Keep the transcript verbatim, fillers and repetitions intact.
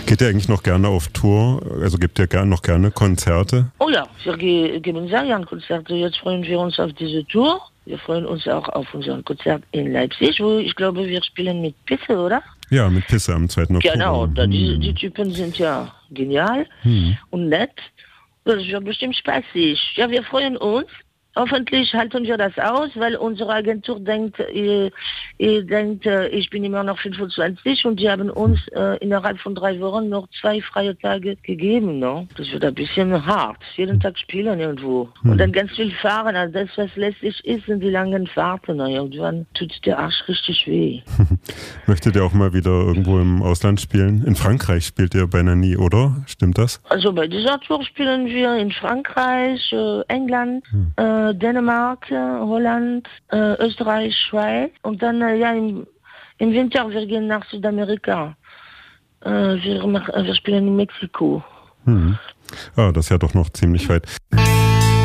Geht ihr eigentlich noch gerne auf Tour? Also gebt ihr gern, noch gerne Konzerte? Oh ja, wir ge- geben sehr gerne Konzerte. Jetzt freuen wir uns auf diese Tour. Wir freuen uns auch auf unseren Konzert in Leipzig, wo ich glaube, wir spielen mit Pisse, oder? Ja, mit Pisse am zweiten Oktober. Genau, da, die, Hm. die Typen sind ja genial Hm. und nett. Das wird bestimmt spaßig. Ja, wir freuen uns. Hoffentlich halten wir das aus, weil unsere Agentur denkt, ihr, ihr denkt, äh, ich bin immer noch fünfundzwanzig und die haben uns äh, innerhalb von drei Wochen noch zwei freie Tage gegeben. No? Das wird ein bisschen hart. Jeden Tag spielen irgendwo. Hm. Und dann ganz viel fahren. Also das, was lästig ist, sind die langen Fahrten. No? Irgendwann tut der Arsch richtig weh. Möchtet ihr auch mal wieder irgendwo im Ausland spielen? In Frankreich spielt ihr beinahe nie, oder? Stimmt das? Also bei dieser Tour spielen wir in Frankreich, äh, England, Hm. äh, Dänemark, äh, Holland, äh, Österreich, Schweiz und dann äh, ja im, im Winter wir gehen nach Südamerika. Äh, wir, mach, wir spielen in Mexiko. Hm. Ah, das ist ja doch noch ziemlich weit.